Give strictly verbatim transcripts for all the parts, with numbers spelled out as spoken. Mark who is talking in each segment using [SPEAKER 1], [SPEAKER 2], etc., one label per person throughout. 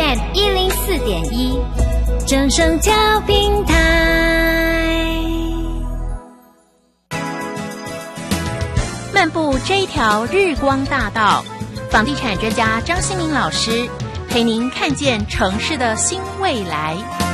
[SPEAKER 1] M 一零四点一，正声调频台。漫步这一条日光大道，房地产专家张新民老师陪您看见城市的新未来。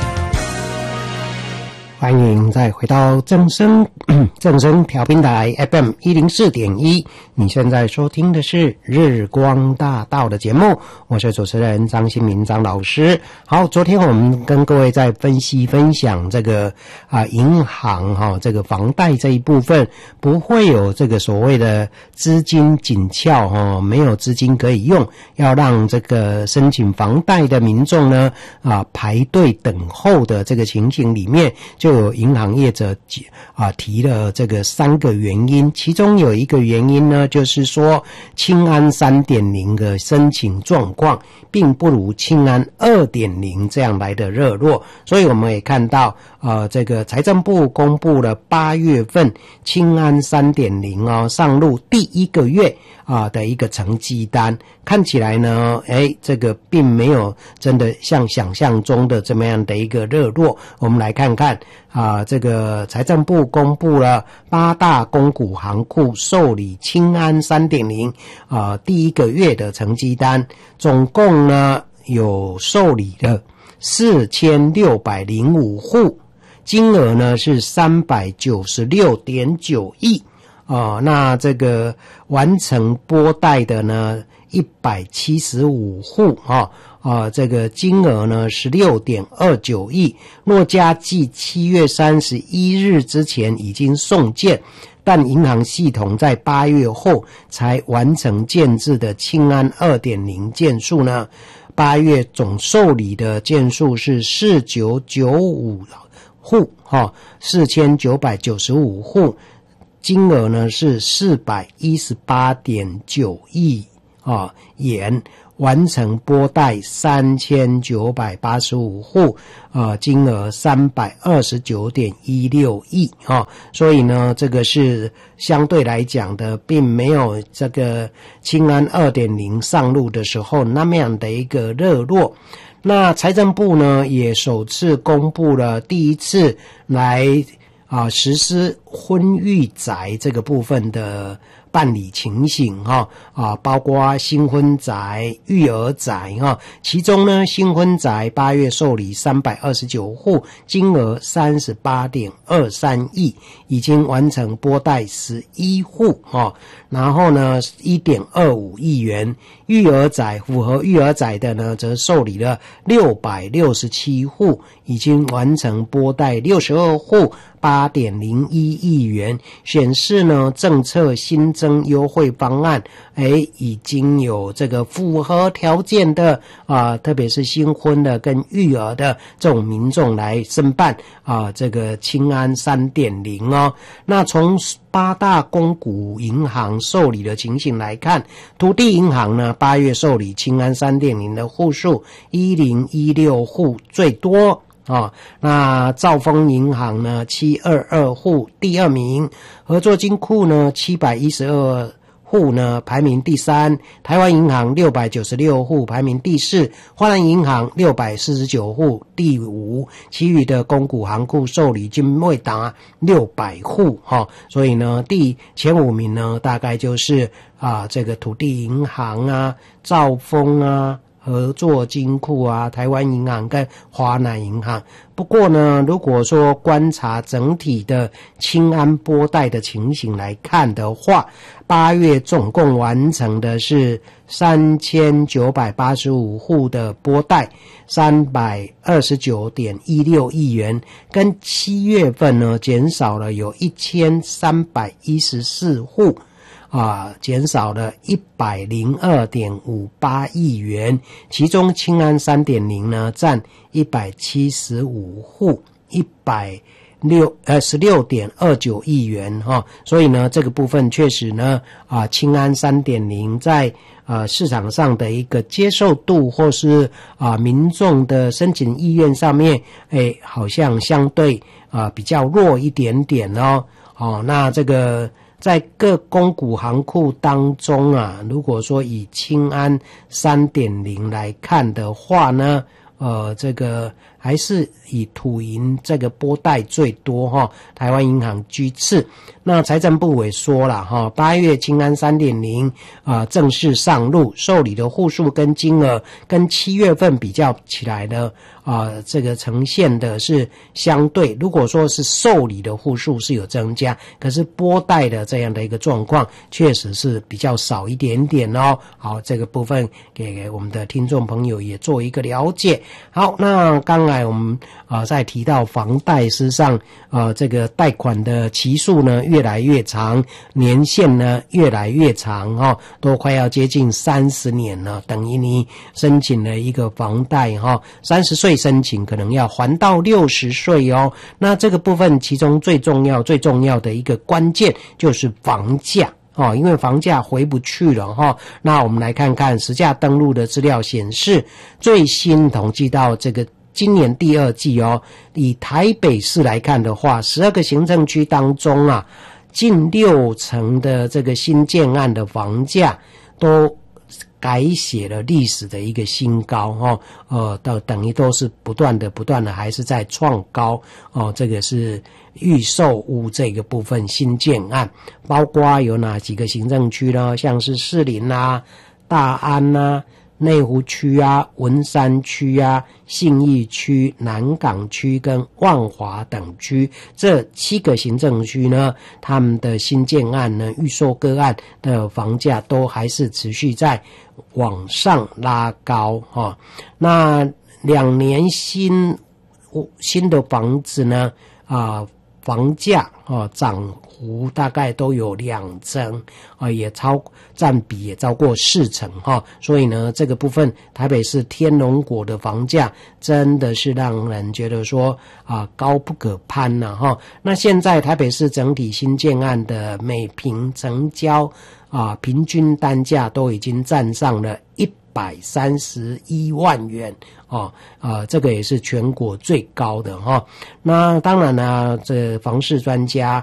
[SPEAKER 2] 欢迎再回到正声正声调频台 F M 一零四点一，你现在收听的是日光大道的节目，我是主持人张新民张老师。好，昨天我们跟各位在分析分享这个啊银行哈、哦、这个房贷这一部分不会有这个所谓的资金紧俏哈、哦，没有资金可以用，要让这个申请房贷的民众呢啊排队等候的这个情形里面，就有银行业者啊提了这个三个原因，其中有一个原因呢，就是说青安 三点零 的申请状况并不如青安 二点零 这样来的热络，所以我们也看到呃这个财政部公布了八月份青安 三点零 哦上路第一个月啊的一个成绩单，看起来呢诶这个并没有真的像想象中的这么样的一个热络。我们来看看啊这个财政部公布了八大公股行库受理青安 三点零 啊第一个月的成绩单，总共呢有受理了四千六百零五户，金额呢是 三百九十六点九亿哦，那这个完成拨贷的呢一百七十五户啊啊，这个金额呢 十六点二九亿，若加计七月三十一日之前已经送件，但银行系统在八月后才完成建制的青安 二点零 件数呢，八月总受理的件数是四千九百九十五户哈，四千九百九十五户，金额呢是 四百一十八点九亿啊元，完成拨贷三千九百八十五户，呃，金额 三百二十九点一六亿啊，所以呢，这个是相对来讲的，并没有这个青安 二点零 上路的时候那么样的一个热络。那财政部呢，也首次公布了第一次来啊实施婚育宅这个部分的办理情形哈啊，包括新婚宅、育儿宅哈，其中呢新婚宅八月受理三百二十九户，金额 三十八点二三亿，已经完成拨贷十一户哈，然后呢 一点二五亿元，育儿宅符合育儿宅的呢则受理了六百六十七户，已经完成拨贷六十二户， 八点零一亿元，显示呢政策新增优惠方案诶已经有这个符合条件的啊，特别是新婚的跟育儿的这种民众来申办啊这个青安 三点零 哦。那从八大公股银行受理的情形来看，土地银行呢八月受理青安 三点零 的户数一零一六户最多哦，那兆丰银行呢七百二十二户第二名，合作金库呢七百一十二户呢排名第三，台湾银行六百九十六户排名第四，花兰银行六百四十九户第五，其余的公股行库受理均未达六百户哈、哦，所以呢第前五名呢大概就是啊这个土地银行啊、兆丰啊、合作金库啊、台湾银行跟华南银行。不过呢，如果说观察整体的青安拨贷的情形来看的话，八月总共完成的是三千九百八十五户的拨贷， 三百二十九点一六亿元，跟七月份呢减少了有一千三百一十四户啊，减少了 一百零二点五八亿元，其中青安 三点零 呢占一百七十五户，一百六呃 十六点二九亿元哈、哦，所以呢这个部分确实呢啊青安 三点零 在呃市场上的一个接受度或是啊民众的申请意愿上面，诶好像相对啊比较弱一点点哦。哦，那这个在各公股行库当中啊，如果说以青安 三点零 来看的话呢，呃，这个还是以土银这个拨贷最多哈，台湾银行居次。那财政部也说了哈，八月青安 三点零 啊正式上路，受理的户数跟金额跟七月份比较起来呢，啊、呃，这个呈现的是相对。如果说是受理的户数是有增加，可是拨贷的这样的一个状况确实是比较少一点点哦。好，这个部分给我们的听众朋友也做一个了解。好，那刚才我们啊、呃、在提到房贷，事实上呃这个贷款的期数呢越来越长，年限呢越来越长哈、哦，都快要接近三十年了。等于你申请了一个房贷哈，三十岁申请可能要还到六十岁哦。那这个部分其中最重要、最重要的一个关键就是房价。哦，因为房价回不去了哈、哦。那我们来看看实价登录的资料显示，最新统计到这个今年第二季哦，以台北市来看的话，十二个行政区当中啊，近六成的这个新建案的房价都改写了历史的一个新高哈，呃，到等于都是不断的、不断的还是在创高哦。这个是预售屋这个部分新建案，包括有哪几个行政区呢？像是士林啊、大安啊、内湖区啊、文山区啊、信义区、南港区跟万华等区，这七个行政区呢，他们的新建案呢，预售个案的房价都还是持续在往上拉高哈、哦。那两年新新的房子呢，啊、呃，房价啊涨幅大概都有两成啊，也超占比也超过四成哈、哦。所以呢，这个部分台北市天龙国的房价真的是让人觉得说啊高不可攀了、啊、哈、哦。那现在台北市整体新建案的每坪成交啊，平均单价都已经站上了一百三十一万元哦，呃，这个也是全国最高的哈、哦。那当然呢，这房市专家